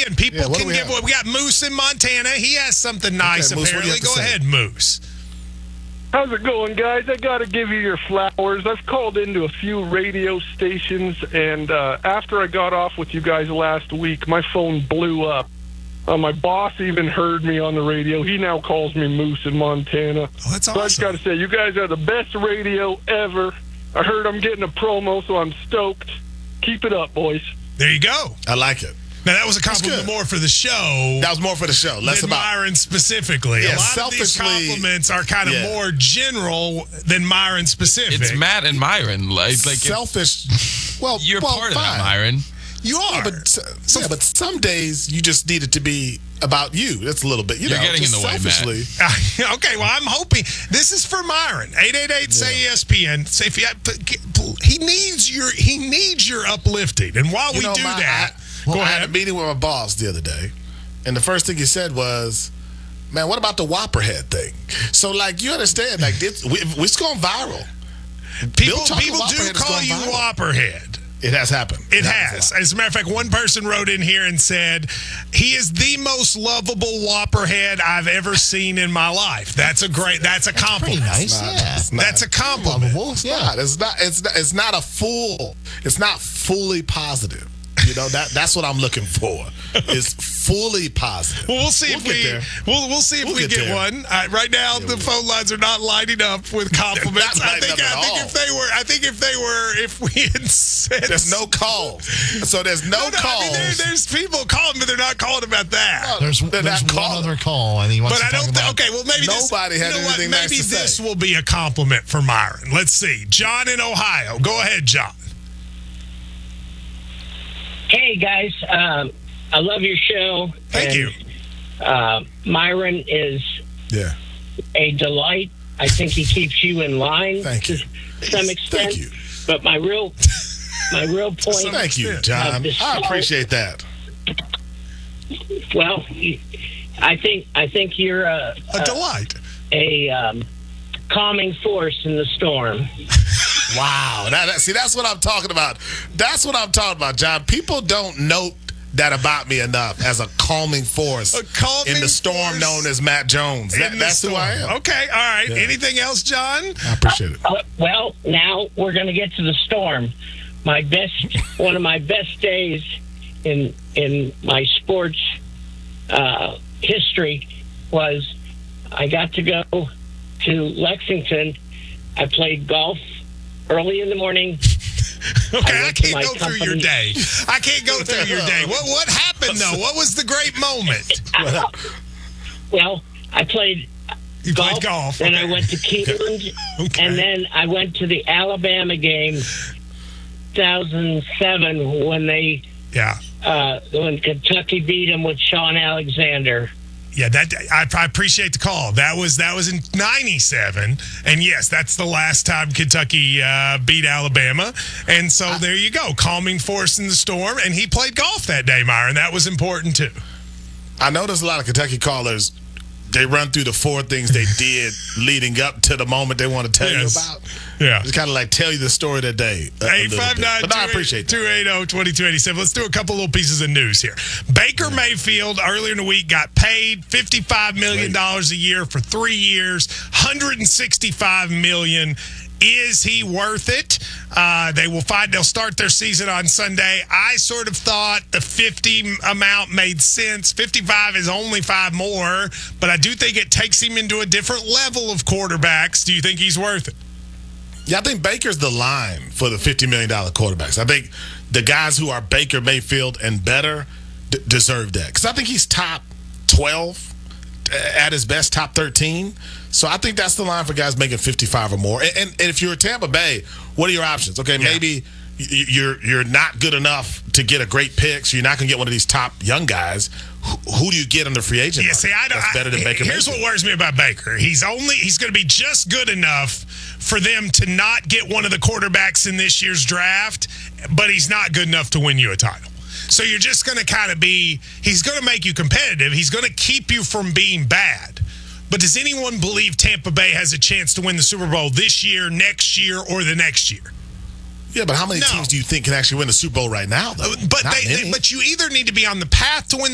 ESPN. People can give away. We got Moose in Montana. He has something nice, Moose, apparently. Go ahead, Moose. How's it going, guys? I got to give you your flowers. I've called into a few radio stations, and after I got off with you guys last week, my phone blew up. My boss even heard me on the radio. He now calls me Moose in Montana. Oh, that's awesome. So I just got to say, you guys are the best radio ever. I heard I'm getting a promo, so I'm stoked. Keep it up, boys. There you go. I like it. Now, that was a compliment more for the show. That was more for the show. Less than about Myron specifically. Yeah, a lot of these compliments are kind of more general than Myron specific. It's Matt and Myron. Like selfish. Well, you're part of that, Myron. You are. But some days you just need it to be about you. That's a little bit, You're getting in the way, Matt. Okay, well, I'm hoping. This is for Myron. 888-SAY-ESPN. Say if he needs your uplifting. And while we do that, I had a meeting with my boss the other day, and the first thing he said was, man, what about the Whopper head thing? So, like, you understand, like, it's going viral. People do call you Whopper head. It has happened. It has. As a matter of fact, one person wrote in here and said, he is the most lovable Whopperhead I've ever seen in my life. That's a compliment. Nice, That's a compliment. It's not fully positive. You know, that's what I'm looking for. Is fully positive. Well, we'll see if we'll see if we get one. Right now, the phone lines are not lining up with compliments. I think if we had said there's no calls, so there's no calls. I mean, there's people calling, but they're not calling about that. No, there's one other call, and he wants to talk about. Okay, well, maybe nobody had anything nice to say. Maybe this will be a compliment for Myron. Let's see. John in Ohio. Go ahead, John. Hey, guys. I love your show. Thank you. Myron is a delight. I think he keeps you in line to some extent. Thank you. But my real point. Thank you, John. I appreciate that. Well, I think you're a delight. A calming force in the storm. Wow. See, that's what I'm talking about. That's what I'm talking about, John. People don't note that about me enough as a calming force in the storm known as Matt Jones. That's who I am. Okay, all right. Yeah. Anything else, John? I appreciate it. Well, now we're going to get to the storm. One of my best days in my sports history was I got to go to Lexington. I played golf early in the morning. Okay, I can't go through your day. What happened, though? What was the great moment? Well, I played golf. Then I went to Keeneland. And then I went to the Alabama game 2007 when when Kentucky beat them with Sean Alexander. Yeah, I appreciate the call. That was in '97, and yes, that's the last time Kentucky beat Alabama. And so there you go, calming force in the storm. And he played golf that day, Myron. That was important too. I noticed a lot of Kentucky callers. They run through the four things they did leading up to the moment they want to tell you about. Yeah. Just kind of like tell you the story of the day. 859-280-2287. Let's do a couple little pieces of news here. Baker Mayfield, earlier in the week, got paid $55 million a year for 3 years, $165 million. Is he worth it? They'll start their season on Sunday. I sort of thought the 50 amount made sense. 55 is only 5 more, but I do think it takes him into a different level of quarterbacks. Do you think he's worth it? Yeah, I think Baker's the line for the $50 million quarterbacks. I think the guys who are Baker Mayfield and better deserve that. Because I think he's top 12, at his best, top 13. So I think that's the line for guys making 55 or more. And if you're Tampa Bay, what are your options? Okay, maybe you're not good enough to get a great pick, so you're not going to get one of these top young guys. Who do you get on the free agent? Yeah, see, that's better than Baker. Here's what worries me about Baker. He's going to be just good enough for them to not get one of the quarterbacks in this year's draft, but he's not good enough to win you a title. So you're just going to kind of he's going to make you competitive. He's going to keep you from being bad. But does anyone believe Tampa Bay has a chance to win the Super Bowl this year, next year, or the next year? Yeah, but how many teams do you think can actually win the Super Bowl right now, though? But you either need to be on the path to win